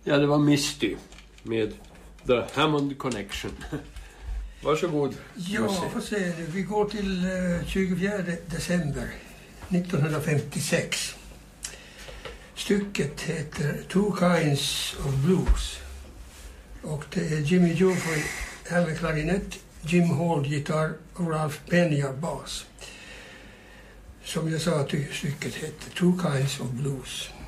Ja, det var Misty med The Hammond Connection. Varsågod. Ja, får se. Vi går till 24 december 1956. Stycket heter Two Kinds of Blues. Och det är Jimmy Geoffrey här med klarinett, Jim Hall gitarr och Ralph Penny bas. Som jag sa, stycket heter Two Kinds of Blues.